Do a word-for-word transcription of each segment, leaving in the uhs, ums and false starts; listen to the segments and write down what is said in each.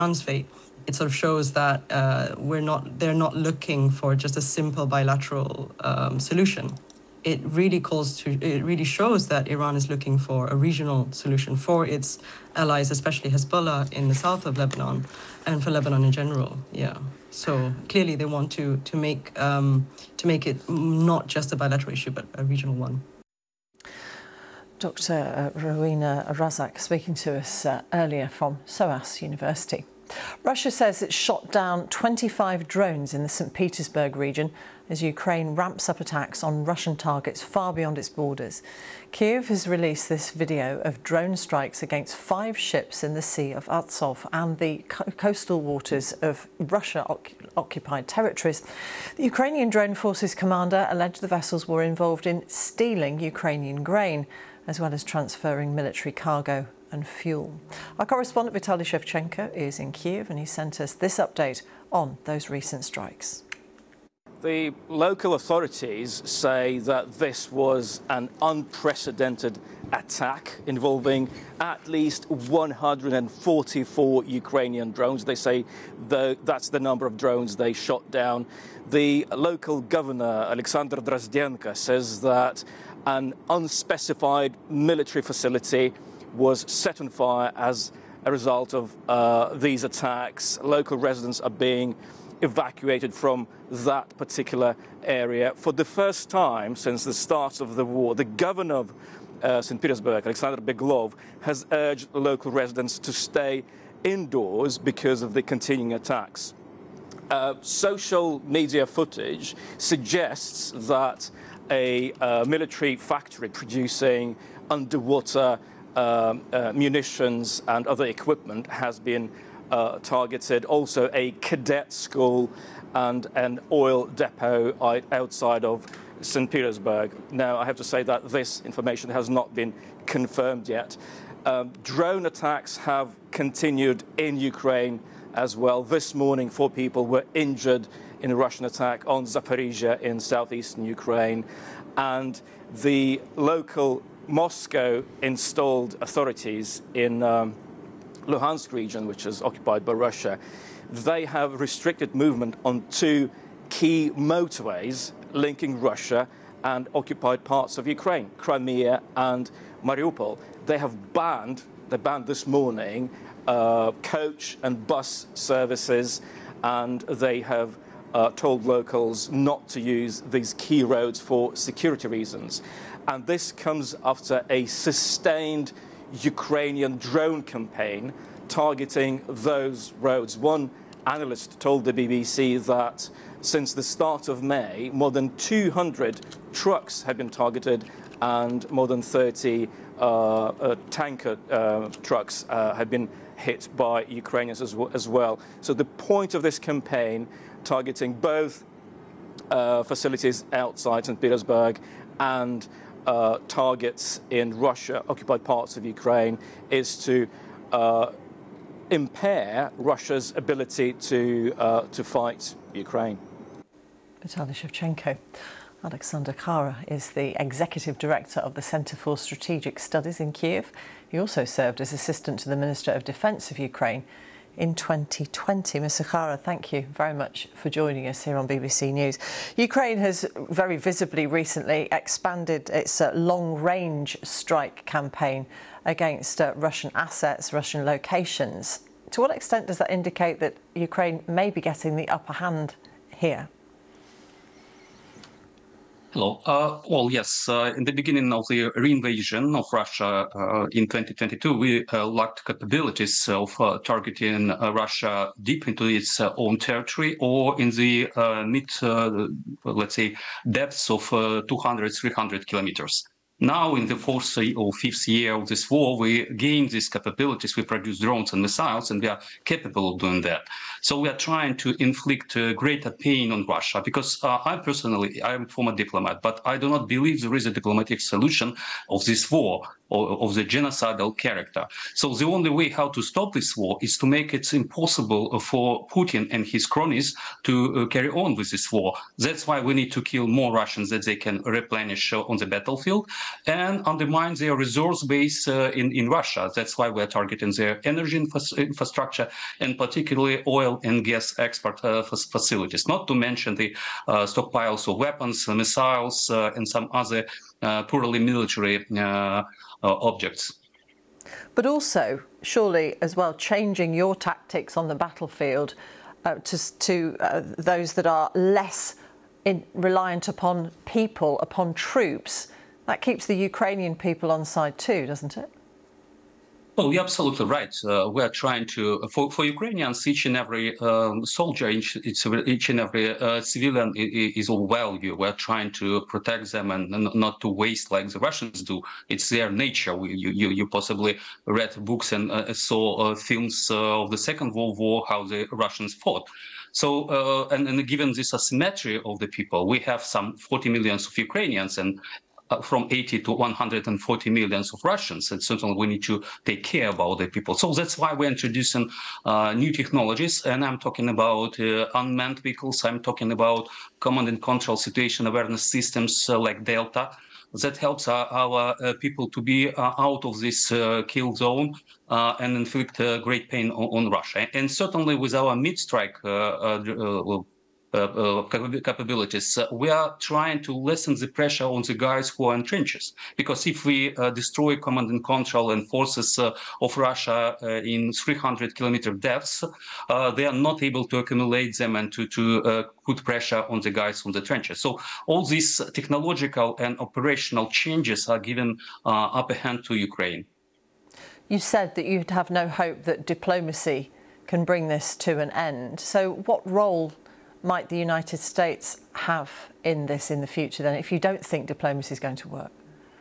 Iran's fate. It sort of shows that uh, we're not, they're not looking for just a simple bilateral um, solution. It really calls to, it really shows that Iran is looking for a regional solution for its allies, especially Hezbollah in the south of Lebanon, and for Lebanon in general. Yeah. So clearly, they want to to make um, to make it not just a bilateral issue, but a regional one. Doctor Rowena Razak speaking to us uh, earlier from SOAS University. Russia says it shot down twenty-five drones in the Saint Petersburg region as Ukraine ramps up attacks on Russian targets far beyond its borders. Kyiv has released this video of drone strikes against five ships in the Sea of Azov and the co coastal waters of Russia-occupied territories. The Ukrainian Drone Forces commander alleged the vessels were involved in stealing Ukrainian grain, as well as transferring military cargo and fuel. Our correspondent Vitaly Shevchenko is in Kyiv and he sent us this update on those recent strikes. The local authorities say that this was an unprecedented attack involving at least one hundred forty-four Ukrainian drones. They say the, that's the number of drones they shot down. The local governor, Alexander Drozdenko, says that an unspecified military facility was set on fire as a result of uh, these attacks. Local residents are being evacuated from that particular area. For the first time since the start of the war, the governor of uh, Saint Petersburg, Alexander Beglov, has urged local residents to stay indoors because of the continuing attacks. Uh, social media footage suggests that a uh, military factory producing underwater um, uh, munitions and other equipment has been uh, targeted. Also, a cadet school and an oil depot outside of Saint Petersburg. Now, I have to say that this information has not been confirmed yet. Um, drone attacks have continued in Ukraine as well. This morning, four people were injured in a Russian attack on Zaporizhia in southeastern Ukraine. And the local Moscow-installed authorities in um, Luhansk region, which is occupied by Russia, they have restricted movement on two key motorways linking Russia and occupied parts of Ukraine, Crimea and Mariupol. They have banned, they banned this morning, uh, coach and bus services, and they have uh, told locals not to use these key roads for security reasons. And this comes after a sustained Ukrainian drone campaign targeting those roads. One analyst told the B B C that since the start of May, more than two hundred trucks have been targeted and more than thirty uh, uh, tanker uh, trucks uh, have been hit by Ukrainians as, as well. So the point of this campaign, targeting both uh, facilities outside Saint Petersburg and uh, targets in Russia-occupied parts of Ukraine, is to uh, impair Russia's ability to, uh, to fight Ukraine. Vitaly Shevchenko. Alexander Kara is the Executive Director of the Centre for Strategic Studies in Kyiv. He also served as Assistant to the Minister of Defence of Ukraine in twenty twenty. Mister Kara, thank you very much for joining us here on B B C News. Ukraine has very visibly recently expanded its uh, long-range strike campaign against uh, Russian assets, Russian locations. To what extent does that indicate that Ukraine may be getting the upper hand here? Hello. Uh, well, yes, uh, in the beginning of the reinvasion of Russia uh, in twenty twenty-two, we uh, lacked capabilities of uh, targeting uh, Russia deep into its uh, own territory or in the uh, mid, uh, let's say, depths of uh, two hundred, three hundred kilometers. Now, in the fourth or fifth year of this war, we gained these capabilities. We produce drones and missiles, and we are capable of doing that. So we are trying to inflict uh, greater pain on Russia, because uh, I personally, I am a former diplomat, but I do not believe there is a diplomatic solution of this war. of the genocidal character. So the only way how to stop this war is to make it impossible for Putin and his cronies to carry on with this war. That's why we need to kill more Russians that they can replenish on the battlefield and undermine their resource base uh, in, in Russia. That's why we're targeting their energy infra- infrastructure and particularly oil and gas export uh, facilities, not to mention the uh, stockpiles of weapons, uh, missiles, uh, and some other uh, purely military uh, uh, objects. But also, surely, as well, changing your tactics on the battlefield uh, to, to uh, those that are less in, reliant upon people, upon troops, that keeps the Ukrainian people on side too, doesn't it? Oh, you're absolutely right. Uh, we're trying to, for, for Ukrainians, each and every um, soldier, each, each and every uh, civilian is of value. We're trying to protect them and not to waste like the Russians do. It's their nature. We, you, you, you possibly read books and uh, saw uh, films uh, of the Second World War, how the Russians fought. So, uh, and, and given this asymmetry of the people, we have some forty millions of Ukrainians and Uh, from eighty to one hundred forty millions of Russians, and certainly we need to take care about the people. So that's why we're introducing uh, new technologies, and I'm talking about uh, unmanned vehicles, I'm talking about command and control situation awareness systems uh, like Delta, that helps our, our uh, people to be uh, out of this uh, kill zone uh, and inflict uh, great pain on, on Russia. And certainly with our mid-strike uh, uh, Uh, uh, capabilities, uh, we are trying to lessen the pressure on the guys who are in trenches. Because if we uh, destroy command and control and forces uh, of Russia uh, in three hundred kilometer depths, uh, they are not able to accumulate them and to, to uh, put pressure on the guys on the trenches. So all these technological and operational changes are given uh, upper hand to Ukraine. You said that you'd have no hope that diplomacy can bring this to an end. So what role might the United States have in this in the future then, if you don't think diplomacy is going to work?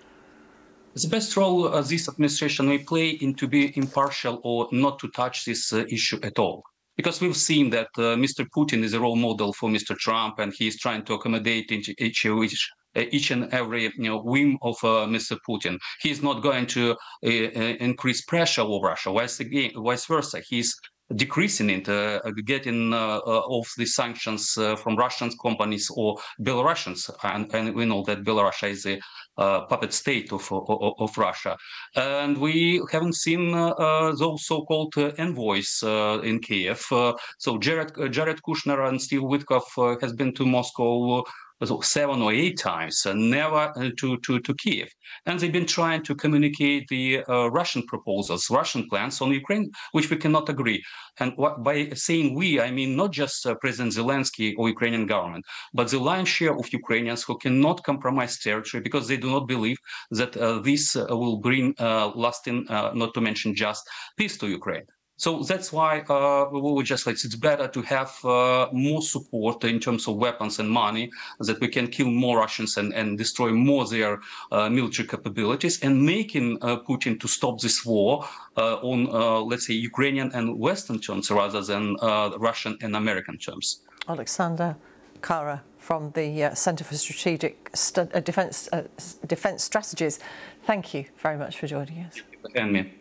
The best role uh, this administration may play in to be impartial or not to touch this uh, issue at all. Because we've seen that uh, Mister Putin is a role model for Mister Trump, and he is trying to accommodate each, each, each, each and every you know, whim of uh, Mister Putin. He is not going to uh, uh, increase pressure over Russia, vice, again, vice versa. He's decreasing it, uh, getting uh, uh, off the sanctions uh, from Russian companies or Belarusians, and, and we know that Belarus is a uh, puppet state of, of, of Russia. And we haven't seen uh, uh, those so-called uh, envoys uh, in Kiev. Uh, so Jared, uh, Jared Kushner and Steve Witkoff uh, has been to Moscow uh, seven or eight times, and never uh, to, to, to Kiev. And they've been trying to communicate the uh, Russian proposals, Russian plans on Ukraine, which we cannot agree. And what, by saying we, I mean not just uh, President Zelensky or Ukrainian government, but the lion's share of Ukrainians who cannot compromise territory because they do not believe that uh, this uh, will bring uh, lasting, uh, not to mention just, peace to Ukraine. So that's why uh, we would just like it's better to have uh, more support in terms of weapons and money, that we can kill more Russians and, and destroy more their uh, military capabilities, and making uh, Putin to stop this war uh, on, uh, let's say, Ukrainian and Western terms rather than uh, Russian and American terms. Alexander Kara from the uh, Centre for Strategic St- uh, Defence uh, Defence Strategies. Thank you very much for joining us. And me.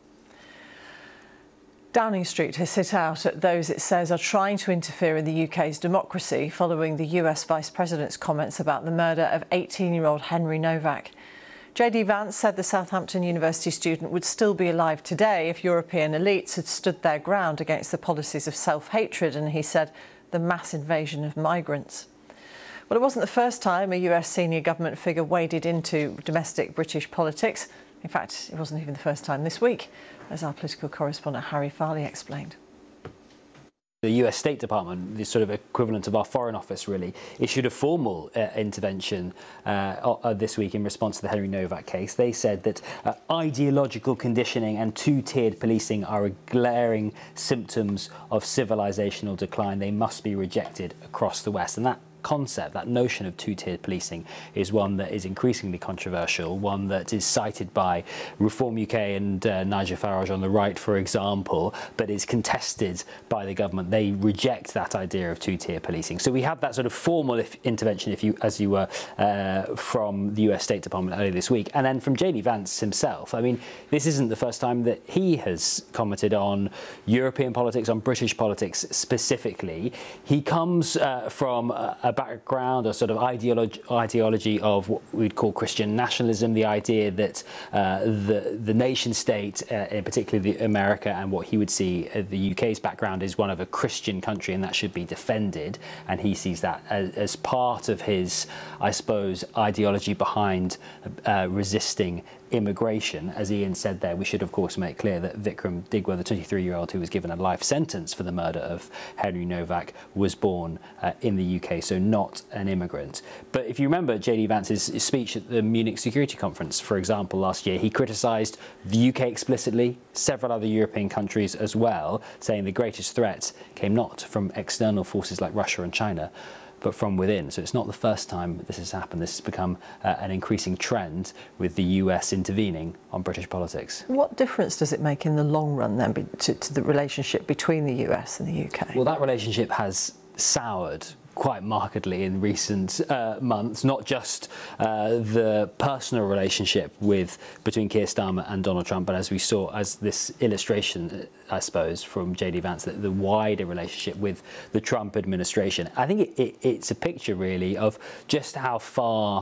Downing Street has hit out at those it says are trying to interfere in the U K's democracy following the U S Vice President's comments about the murder of eighteen-year-old Henry Novak. J D Vance said the Southampton University student would still be alive today if European elites had stood their ground against the policies of self-hatred and, he said, the mass invasion of migrants. Well, it wasn't the first time a U S senior government figure waded into domestic British politics. In fact, it wasn't even the first time this week, as our political correspondent Harry Farley explained. The U S State Department, the sort of equivalent of our Foreign Office really, issued a formal uh, intervention uh, uh, this week in response to the Henry Novak case. They said that uh, ideological conditioning and two-tiered policing are glaring symptoms of civilizational decline. They must be rejected across the West. And that concept, that notion of two-tiered policing, is one that is increasingly controversial, one that is cited by Reform U K and uh, Nigel Farage on the right, for example, but is contested by the government. They reject that idea of two-tier policing. So we have that sort of formal if intervention, if you, as you were, uh, from the U S State Department earlier this week, and then from J D Vance himself. I mean, this isn't the first time that he has commented on European politics, on British politics specifically. He comes uh, from a, a background, a sort of ideology, ideology of what we'd call Christian nationalism, the idea that uh, the, the nation state, uh, in particular America, and what he would see uh, the U K's background is one of a Christian country, and that should be defended. And he sees that as, as part of his, I suppose, ideology behind uh, resisting immigration. As Ian said there, we should of course make clear that Vikram Digwa, the twenty-three-year-old who was given a life sentence for the murder of Henry Novak, was born uh, in the U K, so not an immigrant. But if you remember J D Vance's speech at the Munich Security Conference, for example, last year, he criticised the U K explicitly, several other European countries as well, saying the greatest threat came not from external forces like Russia and China, but from within. So it's not the first time this has happened. This has become uh, an increasing trend with the U S intervening on British politics. What difference does it make in the long run then to, to the relationship between the U S and the U K? Well, that relationship has soured quite markedly in recent uh, months, not just uh, the personal relationship with between Keir Starmer and Donald Trump, but as we saw, as this illustration, I suppose, from J D Vance, the, the wider relationship with the Trump administration. I think it, it, it's a picture really of just how far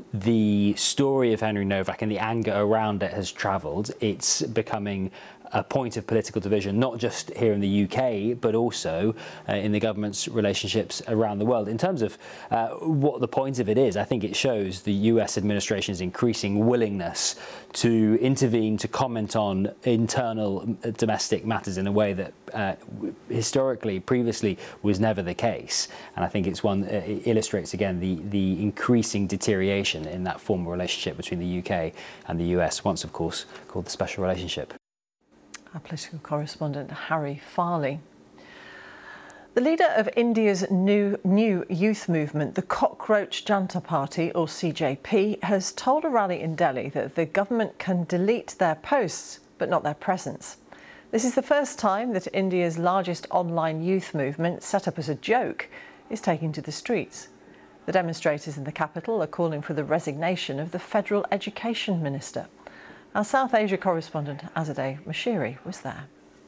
the story of Henry Novak and the anger around it has travelled. It's becoming a point of political division, not just here in the U K, but also uh, in the government's relationships around the world. In terms of uh, what the point of it is, I think it shows the U S administration's increasing willingness to intervene, to comment on internal domestic matters in a way that uh, historically, previously, was never the case. And I think it's one, uh, it illustrates again the, the increasing deterioration in that former relationship between the U K and the U S, once of course called the Special Relationship. Our political correspondent Harry Farley. The leader of India's new, new youth movement, the Cockroach Janta Party, or C J P, has told a rally in Delhi that the government can delete their posts, but not their presence. This is the first time that India's largest online youth movement, set up as a joke, is taking to the streets. The demonstrators in the capital are calling for the resignation of the Federal Education Minister. Our South Asia correspondent Azadeh Mashiri was there.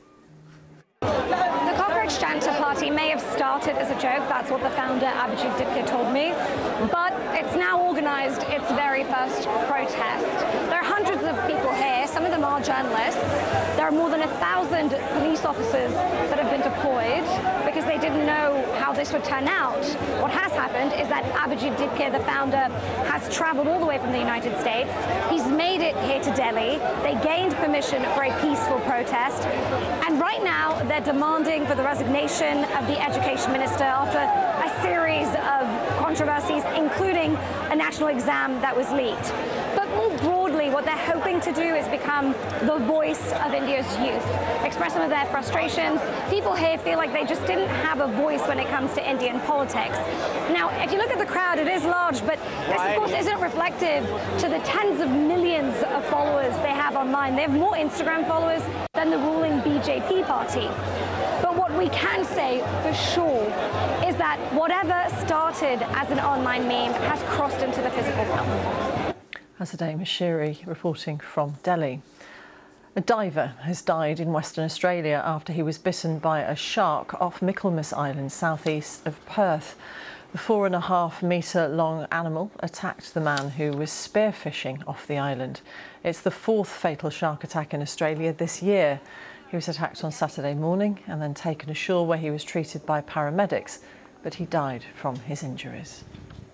The Cockroach Janta Party may have started as a joke, that's what the founder Abhijit Dipke told me, but it's now organised its very first protest. There are hundreds of people here, some of them are journalists. There are more than a thousand police officers that have been deployed because they didn't know how this would turn out. What has happened is that Abhijit Dipke, the founder, has travelled all the way from the United States. He's made it here to Delhi. They gained permission for a peaceful protest, and right now they're demanding for the resignation of the education minister after a series of controversies, including a national exam that was leaked. But more broadly, what they're hoping to do is become the voice of India's youth, express some of their frustrations. People here feel like they just didn't have a voice when it comes to Indian politics. Now, if you look at the crowd, it is large, but this, of course, isn't reflective to the tens of millions of followers they have online. They have more Instagram followers than the ruling B J P party. But what we can say for sure is that whatever started as an online meme has crossed into the physical realm. Azadeh Mashiri reporting from Delhi. A diver has died in Western Australia after he was bitten by a shark off Michaelmas Island, southeast of Perth. The four and a half metre long animal attacked the man who was spearfishing off the island. It's the fourth fatal shark attack in Australia this year. He was attacked on Saturday morning and then taken ashore where he was treated by paramedics, but he died from his injuries.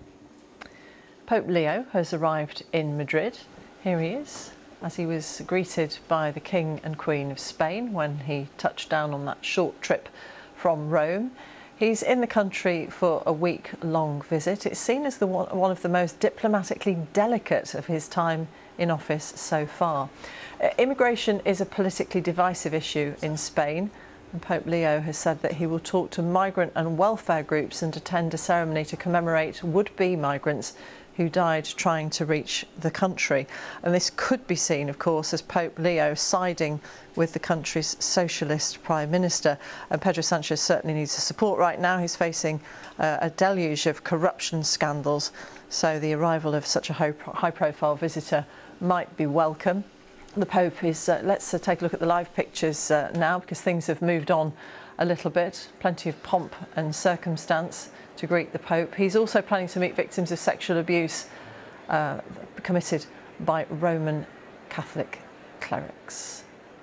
Pope Leo has arrived in Madrid. Here he is, as he was greeted by the King and Queen of Spain when he touched down on that short trip from Rome. He's in the country for a week-long visit. It's seen as the one, one of the most diplomatically delicate of his time in office so far. Uh, immigration is a politically divisive issue in Spain. And Pope Leo has said that he will talk to migrant and welfare groups and attend a ceremony to commemorate would-be migrants who died trying to reach the country. And this could be seen, of course, as Pope Leo siding with the country's socialist Prime Minister. And Pedro Sanchez certainly needs the support right now. He's facing uh, a deluge of corruption scandals, so the arrival of such a high-profile visitor might be welcome. The Pope is, uh, let's uh, take a look at the live pictures uh, now, because things have moved on a little bit. Plenty of pomp and circumstance to greet the Pope. He's also planning to meet victims of sexual abuse uh, committed by Roman Catholic clerics.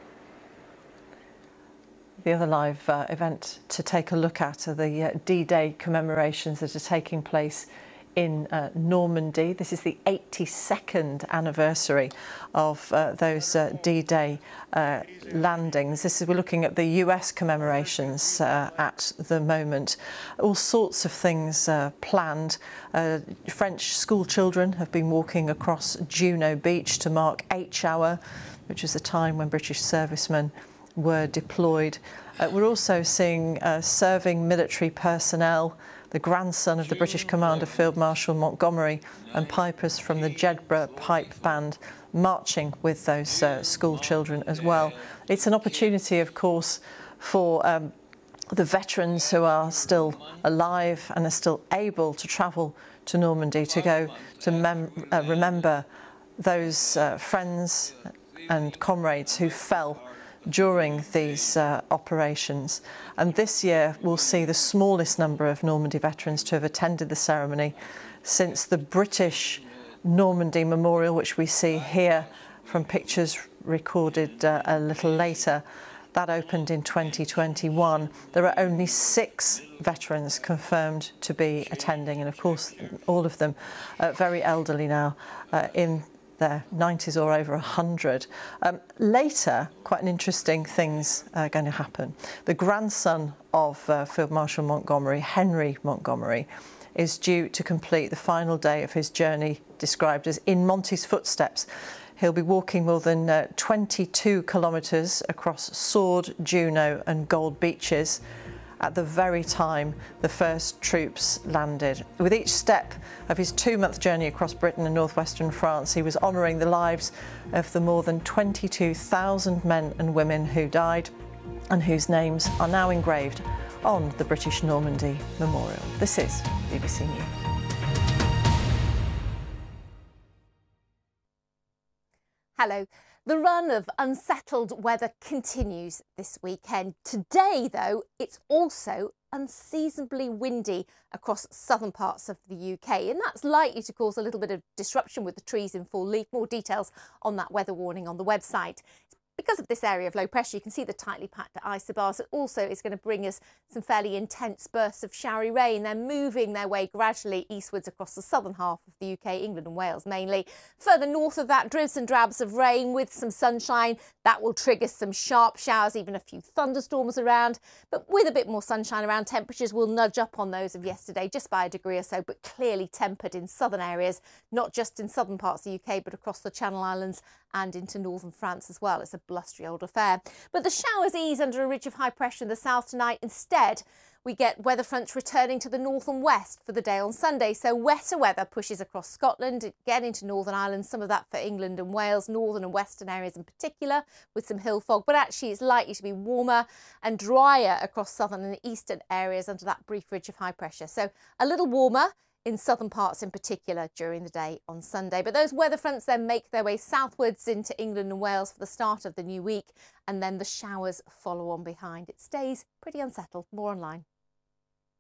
The other live uh, event to take a look at are the uh, D-Day commemorations that are taking place in uh, Normandy. This is the eighty-second anniversary of uh, those uh, D-Day uh, landings. This is, we're looking at the U S commemorations uh, at the moment. All sorts of things uh, planned. Uh, French school children have been walking across Juno Beach to mark H hour, which is the time when British servicemen were deployed. Uh, we're also seeing uh, serving military personnel, the grandson of the British Commander Field Marshal Montgomery, and pipers from the Jedburgh Pipe Band marching with those uh, school children as well. It's an opportunity, of course, for um, the veterans who are still alive and are still able to travel to Normandy to go to mem uh, remember those uh, friends and comrades who fell during these uh, operations. And this year we'll see the smallest number of Normandy veterans to have attended the ceremony since the British Normandy Memorial, which we see here from pictures recorded uh, a little later. That opened in twenty twenty-one. There are only six veterans confirmed to be attending, and of course all of them uh, very elderly now, uh, in their nineties or over one hundred. Um, later, quite an interesting thing's uh, going to happen. The grandson of uh, Field Marshal Montgomery, Henry Montgomery, is due to complete the final day of his journey described as in Monty's footsteps. He'll be walking more than uh, twenty-two kilometres across Sword, Juno and Gold beaches at the very time the first troops landed. With each step of his two-month journey across Britain and northwestern France, he was honouring the lives of the more than twenty-two thousand men and women who died and whose names are now engraved on the British Normandy Memorial. This is B B C News. Hello. The run of unsettled weather continues this weekend. Today, though, it's also unseasonably windy across southern parts of the U K, and that's likely to cause a little bit of disruption with the trees in full leaf. More details on that weather warning on the website. Because of this area of low pressure, you can see the tightly packed isobars. It also is going to bring us some fairly intense bursts of showery rain. They're moving their way gradually eastwards across the southern half of the U K, England and Wales mainly. Further north of that, dribs and drabs of rain with some sunshine. That will trigger some sharp showers, even a few thunderstorms around. But with a bit more sunshine around, temperatures will nudge up on those of yesterday just by a degree or so, but clearly tempered in southern areas, not just in southern parts of the U K, but across the Channel Islands and into northern France as well. It's a blustery old affair. But the showers ease under a ridge of high pressure in the south tonight. Instead, we get weather fronts returning to the north and west for the day on Sunday. So wetter weather pushes across Scotland, again into Northern Ireland, some of that for England and Wales, northern and western areas in particular, with some hill fog. But actually it's likely to be warmer and drier across southern and eastern areas under that brief ridge of high pressure. So a little warmer in southern parts in particular during the day on Sunday. But those weather fronts then make their way southwards into England and Wales for the start of the new week, and then the showers follow on behind. It stays pretty unsettled. More online.